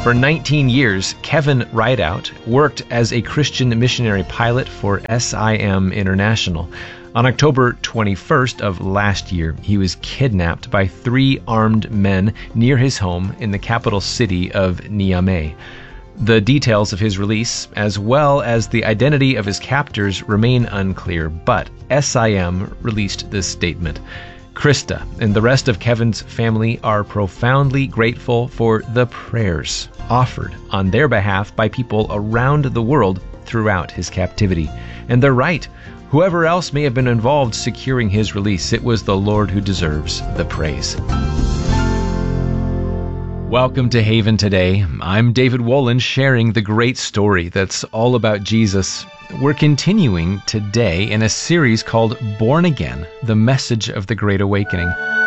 For 19 years, Kevin Rideout worked as a Christian missionary pilot for SIM International. On October 21st of last year, he was kidnapped by 3 armed men near his home in the capital city of Niamey. The details of his release, as well as the identity of his captors, remain unclear, but SIM released this statement. Krista and the rest of Kevin's family are profoundly grateful for the prayers offered on their behalf by people around the world throughout his captivity. And they're right. Whoever else may have been involved securing his release, it was the Lord who deserves the praise. Welcome to Haven Today. I'm David Wolin, sharing the great story that's all about Jesus. We're continuing today in a series called Born Again, the Message of the Great Awakening.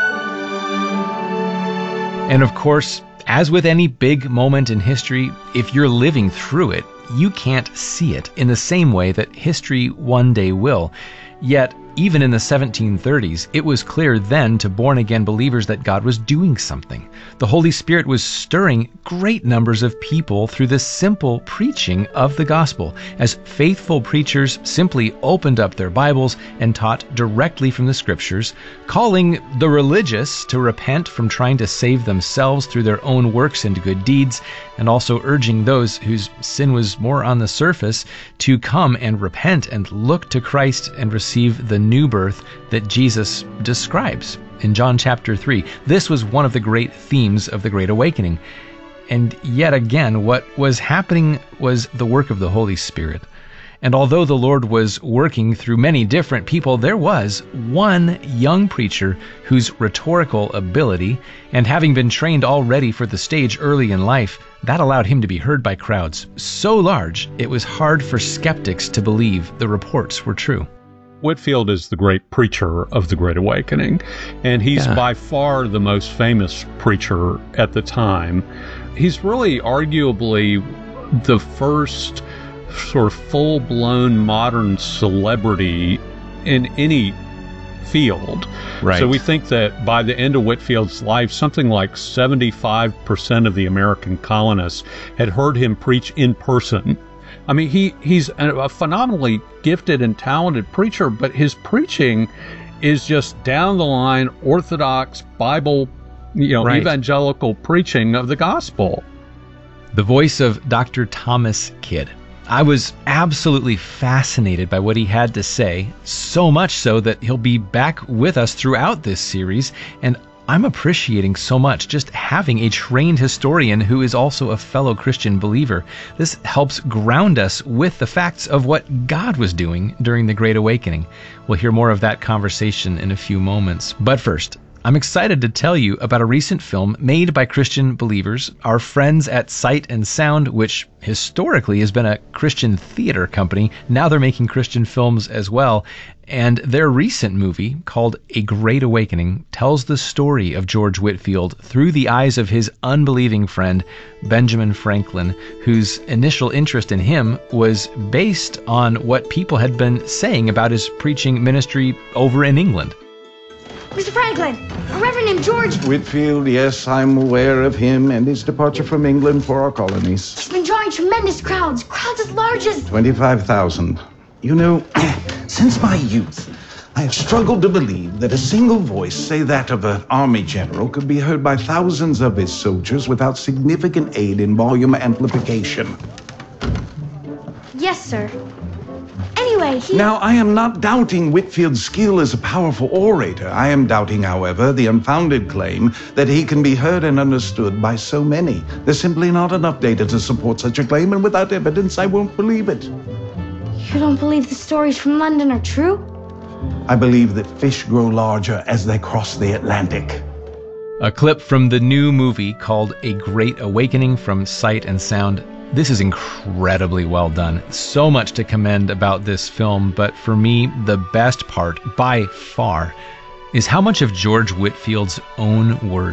And of course, as with any big moment in history, if you're living through it, you can't see it in the same way that history one day will. Yet, even in the 1730s, it was clear then to born-again believers that God was doing something. The Holy Spirit was stirring great numbers of people through the simple preaching of the gospel, as faithful preachers simply opened up their Bibles and taught directly from the Scriptures, calling the religious to repent from trying to save themselves through their own works and good deeds, and also urging those whose sin was more on the surface to come and repent and look to Christ and receive the new birth that Jesus describes in John chapter 3. This was one of the great themes of the Great Awakening. And yet again, what was happening was the work of the Holy Spirit. And although the Lord was working through many different people, there was one young preacher whose rhetorical ability, and having been trained already for the stage early in life, that allowed him to be heard by crowds so large it was hard for skeptics to believe the reports were true. Whitefield is the great preacher of the Great Awakening, and he's by far the most famous preacher at the time. He's really arguably the first sort of full-blown modern celebrity in any field. Right. So we think that by the end of Whitefield's life, something like 75% of the American colonists had heard him preach in person. I mean, he's a phenomenally gifted and talented preacher, but his preaching is just down the line, orthodox, Bible, evangelical preaching of the gospel. The voice of Dr. Thomas Kidd. I was absolutely fascinated by what he had to say, so much so that he'll be back with us throughout this series, and I'm appreciating so much just having a trained historian who is also a fellow Christian believer. This helps ground us with the facts of what God was doing during the Great Awakening. We'll hear more of that conversation in a few moments. But first, I'm excited to tell you about a recent film made by Christian believers, our friends at Sight and Sound, which historically has been a Christian theater company. Now they're making Christian films as well. And their recent movie, called A Great Awakening, tells the story of George Whitefield through the eyes of his unbelieving friend, Benjamin Franklin, whose initial interest in him was based on what people had been saying about his preaching ministry over in England. Mr. Franklin, a reverend named George Whitefield, yes, I'm aware of him and his departure from England for our colonies. He's been drawing tremendous crowds as large as 25,000. You know, since my youth, I have struggled to believe that a single voice, say that of an army general, could be heard by thousands of his soldiers without significant aid in volume amplification. Yes, sir. Anyway, Now, I am not doubting Whitefield's skill as a powerful orator. I am doubting, however, the unfounded claim that he can be heard and understood by so many. There's simply not enough data to support such a claim, and without evidence, I won't believe it. You don't believe the stories from London are true? I believe that fish grow larger as they cross the Atlantic. A clip from the new movie called A Great Awakening from Sight and Sound. This is incredibly well done. So much to commend about this film, but for me, the best part, by far, is how much of George Whitefield's own words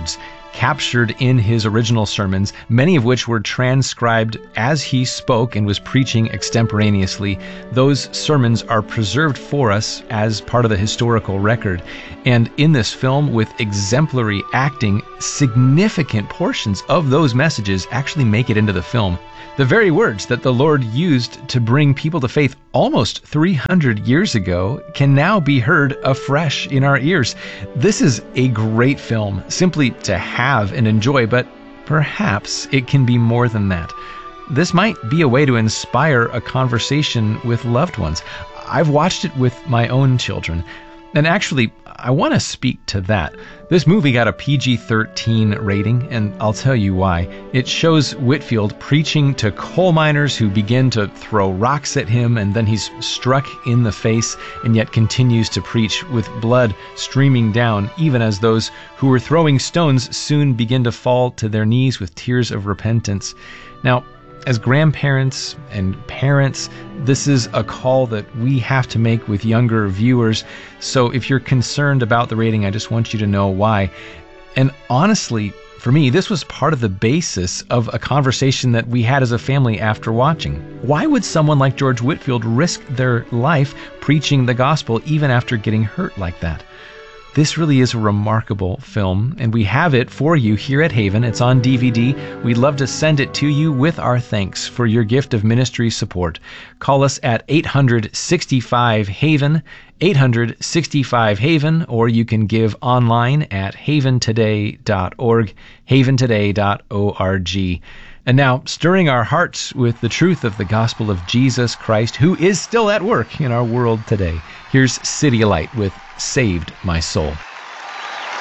captured in his original sermons, many of which were transcribed as he spoke and was preaching extemporaneously. Those sermons are preserved for us as part of the historical record. And in this film, with exemplary acting, significant portions of those messages actually make it into the film. The very words that the Lord used to bring people to faith almost 300 years ago can now be heard afresh in our ears. This is a great film simply to have and enjoy, but perhaps it can be more than that. This might be a way to inspire a conversation with loved ones. I've watched it with my own children. And actually, I want to speak to that. This movie got a PG-13 rating, and I'll tell you why. It shows Whitefield preaching to coal miners who begin to throw rocks at him, and then he's struck in the face and yet continues to preach with blood streaming down, even as those who were throwing stones soon begin to fall to their knees with tears of repentance. Now, as grandparents and parents, this is a call that we have to make with younger viewers. So if you're concerned about the rating, I just want you to know why. And honestly, for me, this was part of the basis of a conversation that we had as a family after watching. Why would someone like George Whitefield risk their life preaching the gospel even after getting hurt like that? This really is a remarkable film, and we have it for you here at Haven. It's on DVD. We'd love to send it to you with our thanks for your gift of ministry support. Call us at 865-HAVEN, 865-HAVEN, or you can give online at haventoday.org, haventoday.org. And now, stirring our hearts with the truth of the gospel of Jesus Christ, who is still at work in our world today. Here's CityAlight with Saved My Soul.